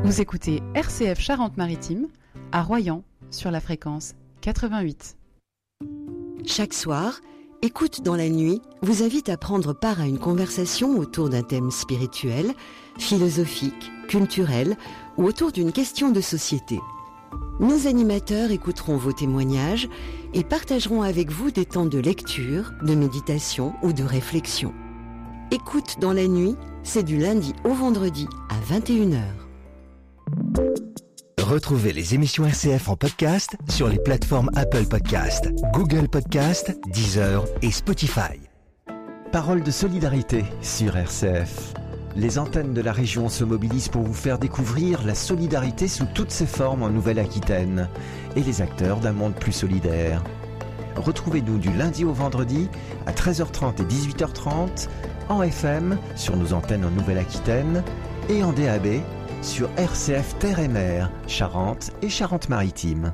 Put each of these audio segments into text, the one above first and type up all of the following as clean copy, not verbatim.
Vous écoutez RCF Charente-Maritime à Royan sur la fréquence 88. Chaque soir, Écoute dans la nuit vous invite à prendre part à une conversation autour d'un thème spirituel, philosophique, culturel ou autour d'une question de société. Nos animateurs écouteront vos témoignages et partageront avec vous des temps de lecture, de méditation ou de réflexion. Écoute dans la nuit, c'est du lundi au vendredi à 21h. Retrouvez les émissions RCF en podcast sur les plateformes Apple Podcast, Google Podcast, Deezer et Spotify. Parole de solidarité sur RCF. Les antennes de la région se mobilisent pour vous faire découvrir la solidarité sous toutes ses formes en Nouvelle-Aquitaine et les acteurs d'un monde plus solidaire. Retrouvez-nous du lundi au vendredi à 13h30 et 18h30 en FM sur nos antennes en Nouvelle-Aquitaine et en DAB sur RCF Terre et Mer, Charente et Charente-Maritime.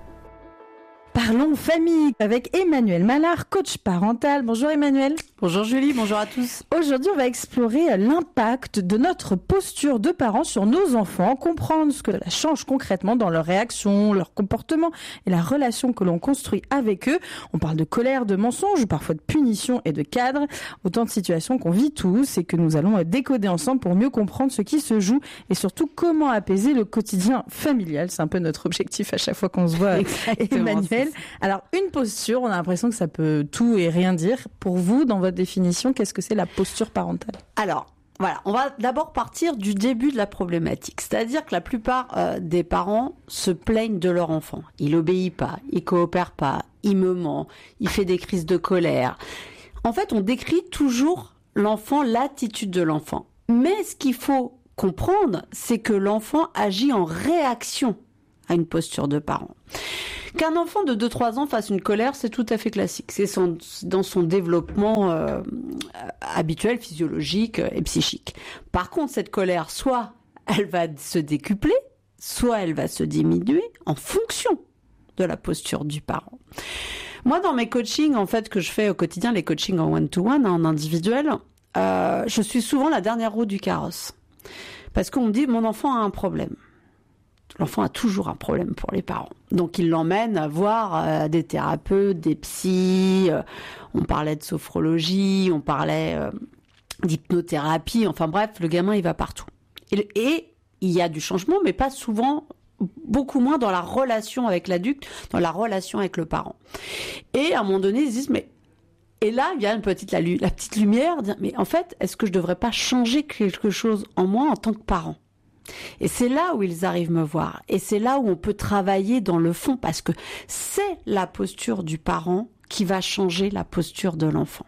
Parlons famille avec Emmanuelle Mallard, coach parental. Bonjour Emmanuelle. Bonjour Julie, bonjour à tous. Aujourd'hui, on va explorer l'impact de notre posture de parents sur nos enfants, comprendre ce que ça change concrètement dans leurs réactions, leur comportement et la relation que l'on construit avec eux. On parle de colère, de mensonges, parfois de punition et de cadre. Autant de situations qu'on vit tous et que nous allons décoder ensemble pour mieux comprendre ce qui se joue et surtout comment apaiser le quotidien familial. C'est un peu notre objectif à chaque fois qu'on se voit, Emmanuelle. Alors, une posture, on a l'impression que ça peut tout et rien dire. Pour vous, dans votre définition, qu'est-ce que c'est la posture parentale ? Alors, voilà, on va d'abord partir du début de la problématique. C'est-à-dire que la plupart des parents se plaignent de leur enfant. Il obéit pas, il coopère pas, il me ment, il fait des crises de colère. En fait, on décrit toujours l'enfant, l'attitude de l'enfant. Mais ce qu'il faut comprendre, c'est que l'enfant agit en réaction à une posture de parent. Qu'un enfant de 2-3 ans fasse une colère, c'est tout à fait classique. C'est dans son développement habituel, physiologique et psychique. Par contre, cette colère, soit elle va se décupler, soit elle va se diminuer en fonction de la posture du parent. Moi, dans mes coachings, en fait, que je fais au quotidien, les coachings en one-to-one, en individuel, je suis souvent la dernière roue du carrosse. Parce qu'on me dit, mon enfant a un problème. L'enfant a toujours un problème pour les parents. Donc, il l'emmène à voir des thérapeutes, des psys. On parlait de sophrologie, on parlait d'hypnothérapie. Enfin bref, le gamin, il va partout. Et il y a du changement, mais pas souvent, beaucoup moins dans la relation avec l'adulte, dans la relation avec le parent. Et à un moment donné, ils se disent, mais... Et là, il y a la petite lumière, dire, mais en fait, est-ce que je devrais pas changer quelque chose en moi en tant que parent ? Et c'est là où ils arrivent me voir. Et c'est là où on peut travailler dans le fond, parce que c'est la posture du parent qui va changer la posture de l'enfant.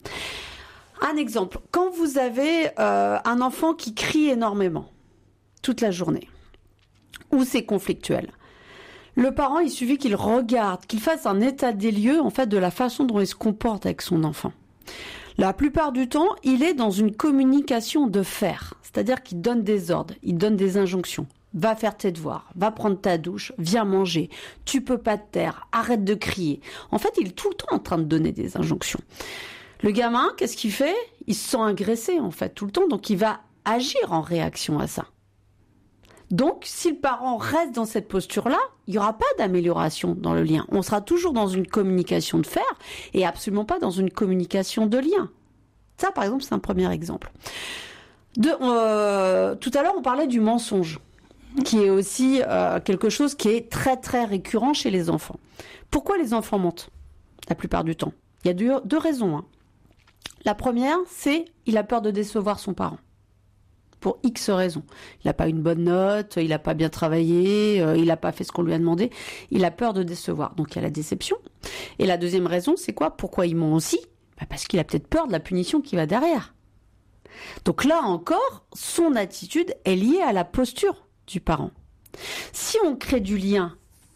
Un exemple, quand vous avez un enfant qui crie énormément toute la journée, ou c'est conflictuel, le parent, il suffit qu'il regarde, qu'il fasse un état des lieux en fait, de la façon dont il se comporte avec son enfant. La plupart du temps, il est dans une communication de faire, c'est-à-dire qu'il donne des ordres, il donne des injonctions. Va faire tes devoirs, va prendre ta douche, viens manger, tu peux pas te taire, arrête de crier. En fait, il est tout le temps en train de donner des injonctions. Le gamin, qu'est-ce qu'il fait ? Il se sent agressé, en fait, tout le temps, donc il va agir en réaction à ça. Donc, si le parent reste dans cette posture-là, il n'y aura pas d'amélioration dans le lien. On sera toujours dans une communication de faire et absolument pas dans une communication de lien. Ça, par exemple, c'est un premier exemple. Tout à l'heure, on parlait du mensonge, qui est aussi quelque chose qui est très, très récurrent chez les enfants. Pourquoi les enfants mentent la plupart du temps ? Il y a deux raisons. La première, c'est il a peur de décevoir son parent. Pour X raisons. Il n'a pas une bonne note, il n'a pas bien travaillé, il n'a pas fait ce qu'on lui a demandé. Il a peur de décevoir. Donc il y a la déception. Et la deuxième raison, c'est quoi ? Pourquoi il ment aussi ? Parce qu'il a peut-être peur de la punition qui va derrière. Donc là encore, son attitude est liée à la posture du parent. Si on crée du lien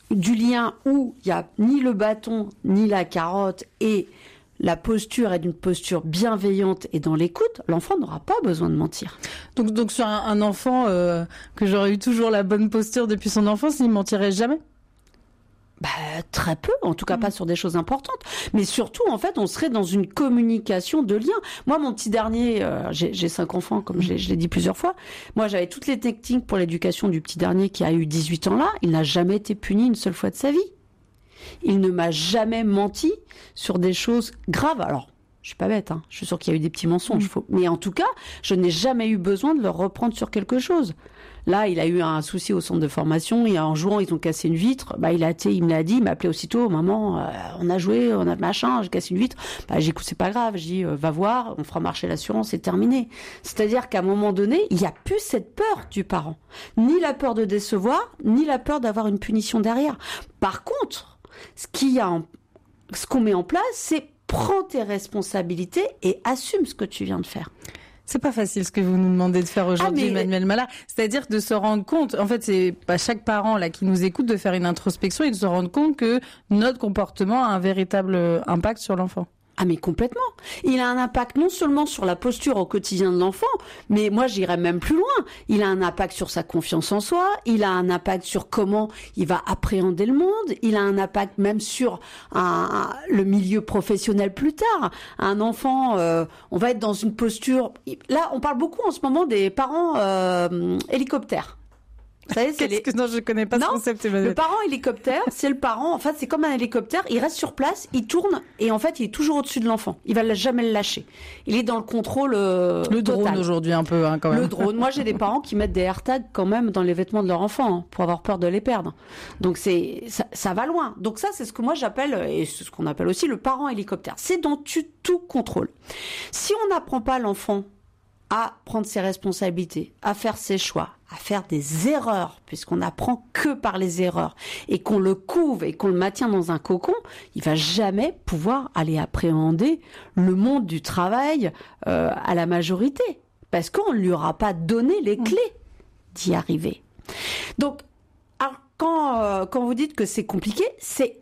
où il n'y a ni le bâton, ni la carotte, et la posture est d'une posture bienveillante et dans l'écoute, l'enfant n'aura pas besoin de mentir. Donc sur un enfant que j'aurais eu toujours la bonne posture depuis son enfance, il mentirait jamais ? Très peu, en tout cas pas sur des choses importantes. Mais surtout, en fait, on serait dans une communication de lien. Moi, mon petit dernier, j'ai 5 enfants, comme je l'ai dit plusieurs fois. Moi, j'avais toutes les techniques pour l'éducation du petit dernier qui a eu 18 ans là. Il n'a jamais été puni une seule fois de sa vie. Il ne m'a jamais menti sur des choses graves. Alors, je suis pas bête, hein. Je suis sûre qu'il y a eu des petits mensonges. Mais en tout cas, je n'ai jamais eu besoin de le reprendre sur quelque chose. Là, il a eu un souci au centre de formation. Et en jouant, ils ont cassé une vitre. Il me l'a dit, il m'a appelé aussitôt. Maman, on a joué, on a machin, j'ai cassé une vitre. J'ai dit, écoute, c'est pas grave. J'ai dit, va voir, on fera marcher l'assurance, c'est terminé. C'est-à-dire qu'à un moment donné, il n'y a plus cette peur du parent. Ni la peur de décevoir, ni la peur d'avoir une punition derrière. Par contre, ce qu'on met en place, c'est prends tes responsabilités et assume ce que tu viens de faire. C'est pas facile ce que vous nous demandez de faire aujourd'hui, Emmanuelle Mala. C'est-à-dire de se rendre compte, en fait, c'est pas chaque parent là qui nous écoute de faire une introspection et de se rendre compte que notre comportement a un véritable impact sur l'enfant. Mais complètement. Il a un impact non seulement sur la posture au quotidien de l'enfant, mais moi j'irais même plus loin. Il a un impact sur sa confiance en soi, il a un impact sur comment il va appréhender le monde, il a un impact même sur le milieu professionnel plus tard. Un enfant, on va être dans une posture... Là, on parle beaucoup en ce moment des parents hélicoptères. Vous savez, Non, je connais pas ce concept. Le parent hélicoptère, c'est le parent. En fait, c'est comme un hélicoptère. Il reste sur place, il tourne et en fait, il est toujours au-dessus de l'enfant. Il va jamais le lâcher. Il est dans le contrôle le drone total. Aujourd'hui un peu quand même. Le drone. Moi, j'ai des parents qui mettent des AirTags quand même dans les vêtements de leur enfant pour avoir peur de les perdre. Donc ça va loin. Donc ça, c'est ce que moi j'appelle et c'est ce qu'on appelle aussi le parent hélicoptère. C'est dont tu tout contrôles. Si on n'apprend pas l'enfant à prendre ses responsabilités, à faire ses choix, à faire des erreurs, puisqu'on n'apprend que par les erreurs, et qu'on le couve et qu'on le maintient dans un cocon, il va jamais pouvoir aller appréhender le monde du travail à la majorité, parce qu'on ne lui aura pas donné les clés d'y arriver. Donc, alors, quand vous dites que c'est compliqué, c'est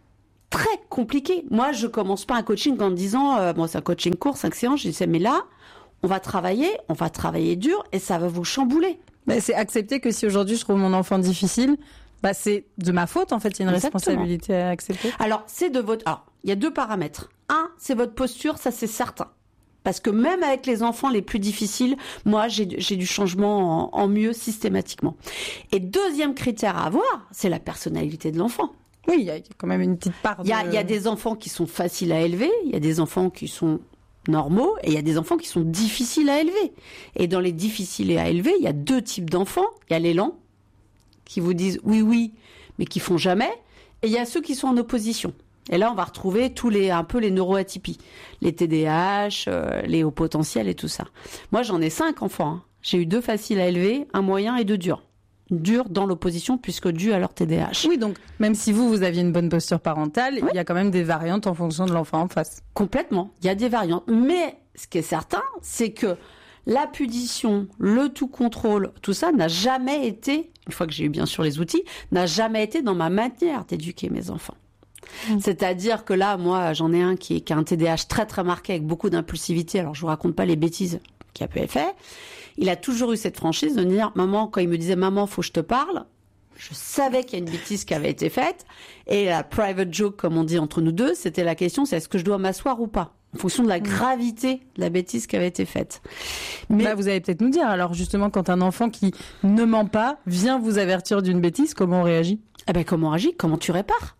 très compliqué. Moi, je commence pas un coaching en disant, c'est un coaching court, 5 séances, je disais, mais là, on va travailler dur et ça va vous chambouler. Mais c'est accepter que si aujourd'hui je trouve mon enfant difficile, c'est de ma faute en fait, il y a une responsabilité à accepter. Alors, il y a 2 paramètres. Un, c'est votre posture, ça c'est certain. Parce que même avec les enfants les plus difficiles, moi j'ai du changement en mieux systématiquement. Et deuxième critère à avoir, c'est la personnalité de l'enfant. Oui, il y a quand même une petite part de... Il y a des enfants qui sont faciles à élever, il y a des enfants qui sont normaux et il y a des enfants qui sont difficiles à élever. Et dans les difficiles à élever, il y a 2 types d'enfants. Il y a les lents qui vous disent oui, mais qui font jamais. Et il y a ceux qui sont en opposition. Et là, on va retrouver un peu les neuroatypies, les TDAH, les hauts potentiels et tout ça. Moi, j'en ai 5 enfants. Hein. J'ai eu 2 faciles à élever, 1 moyen et 2 durs. Durs dans l'opposition puisque dû à leur TDAH. Oui, donc même si vous aviez une bonne posture parentale, il y a quand même des variantes en fonction de l'enfant en face. Complètement, il y a des variantes. Mais ce qui est certain, c'est que la punition, le tout contrôle, tout ça n'a jamais été, une fois que j'ai eu bien sûr les outils, n'a jamais été dans ma manière d'éduquer mes enfants. C'est-à-dire que là, moi, j'en ai un qui a un TDAH très très marqué avec beaucoup d'impulsivité. Alors je vous raconte pas les bêtises qu'il a pu faire. Il a toujours eu cette franchise de dire, maman, quand il me disait, maman, faut que je te parle, je savais qu'il y a une bêtise qui avait été faite. Et la private joke, comme on dit entre nous deux, c'était la question, c'est est-ce que je dois m'asseoir ou pas? En fonction de la gravité de la bêtise qui avait été faite. Mais vous allez peut-être nous dire, alors justement, quand un enfant qui ne ment pas vient vous avertir d'une bêtise, comment on réagit? Comment on réagit? Comment tu répares?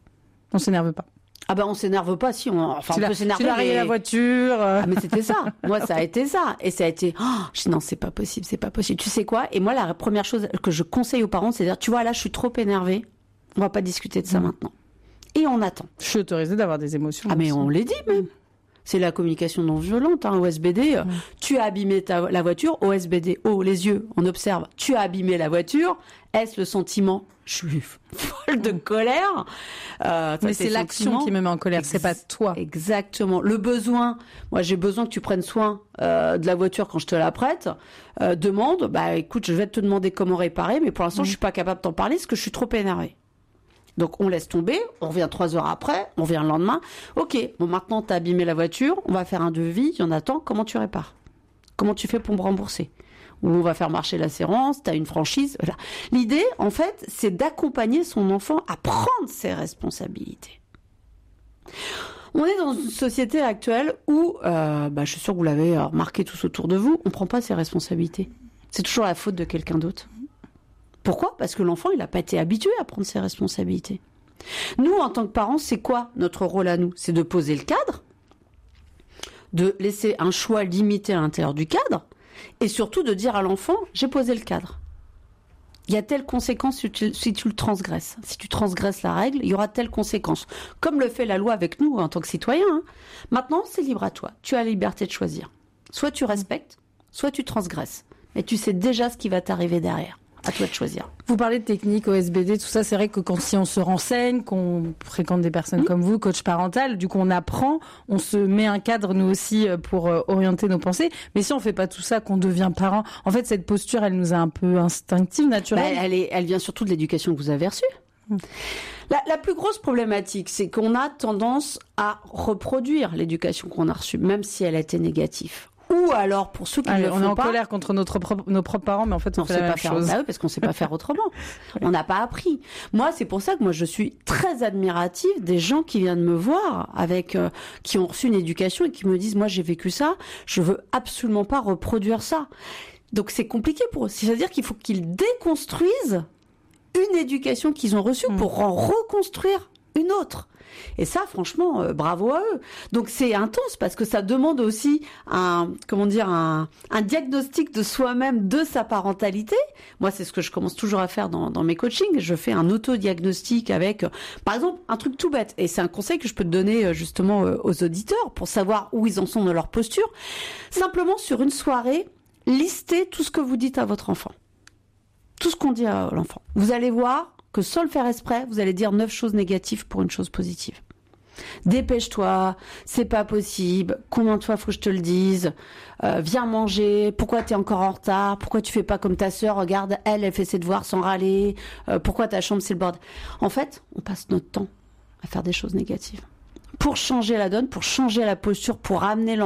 On s'énerve pas. On s'énerve pas si on peut s'énerver. Tu as rayé la voiture. Mais c'était ça. Moi, ça a été ça. Et ça a été, je dis non, c'est pas possible. Tu sais quoi? Et moi, la première chose que je conseille aux parents, c'est de dire, tu vois, là, je suis trop énervée. On va pas discuter de ça maintenant. Et on attend. Je suis autorisée d'avoir des émotions. Mais on les dit même. C'est la communication non violente, OSBD. Tu as abîmé la voiture. OSBD, les yeux, on observe. Tu as abîmé la voiture. Est-ce le sentiment? Je suis folle de colère. Mais c'est l'action qui me met en colère, c'est pas toi. Exactement. Le besoin. Moi, j'ai besoin que tu prennes soin de la voiture quand je te la prête. Demande. Écoute, je vais te demander comment réparer, mais pour l'instant, je suis pas capable de t'en parler parce que je suis trop énervée. Donc, on laisse tomber. On revient 3 heures après. On revient le lendemain. Ok. Bon, maintenant, t'as abîmé la voiture. On va faire un devis. Il y en a tant. Comment tu répares? Comment tu fais pour me rembourser? où on va faire marcher la séance, tu as une franchise. Voilà. L'idée, en fait, c'est d'accompagner son enfant à prendre ses responsabilités. On est dans une société actuelle où, je suis sûre que vous l'avez remarqué tous autour de vous, on ne prend pas ses responsabilités. C'est toujours la faute de quelqu'un d'autre. Pourquoi ? Parce que l'enfant, il n'a pas été habitué à prendre ses responsabilités. Nous, en tant que parents, c'est quoi notre rôle à nous ? C'est de poser le cadre, de laisser un choix limité à l'intérieur du cadre, et surtout de dire à l'enfant, j'ai posé le cadre. Il y a telle conséquence si tu le transgresses. Si tu transgresses la règle, il y aura telle conséquence. Comme le fait la loi avec nous en tant que citoyens. Hein. Maintenant, c'est libre à toi. Tu as la liberté de choisir. Soit tu respectes, soit tu transgresses. Mais tu sais déjà ce qui va t'arriver derrière. À toi de choisir. Vous parlez de technique, OSBD, tout ça, c'est vrai que si on se renseigne, qu'on fréquente des personnes comme vous, coach parental, du coup on apprend, on se met un cadre nous aussi pour orienter nos pensées. Mais si on fait pas tout ça, qu'on devient parent, en fait cette posture, elle nous est un peu instinctive, naturelle. Elle vient surtout de l'éducation que vous avez reçue. La plus grosse problématique, c'est qu'on a tendance à reproduire l'éducation qu'on a reçue, même si elle a été négative. Ou alors, pour ceux qui ne le font pas... On est en colère contre nos propres parents, mais en fait, on fait la même chose. Bah oui, parce qu'on ne sait pas faire autrement. On n'a pas appris. Moi, c'est pour ça que je suis très admirative des gens qui viennent me voir, qui ont reçu une éducation et qui me disent, moi, j'ai vécu ça, je veux absolument pas reproduire ça. Donc, c'est compliqué pour eux. C'est-à-dire qu'il faut qu'ils déconstruisent une éducation qu'ils ont reçue pour en reconstruire une autre. Et ça, franchement, bravo à eux. Donc c'est intense parce que ça demande aussi un diagnostic de soi-même, de sa parentalité. Moi, c'est ce que je commence toujours à faire dans mes coachings. Je fais un auto-diagnostic avec, par exemple, un truc tout bête. Et c'est un conseil que je peux te donner justement aux auditeurs pour savoir où ils en sont dans leur posture. Simplement, sur une soirée, listez tout ce que vous dites à votre enfant. Tout ce qu'on dit à l'enfant. Vous allez voir que sans le faire exprès, vous allez dire 9 choses négatives pour une chose positive. Dépêche-toi, c'est pas possible, combien de fois faut que je te le dise, viens manger, pourquoi t'es encore en retard, pourquoi tu fais pas comme ta sœur, regarde, elle fait ses devoirs sans râler, pourquoi ta chambre c'est le bordel. En fait, on passe notre temps à faire des choses négatives. Pour changer la donne, pour changer la posture, pour amener l'enfant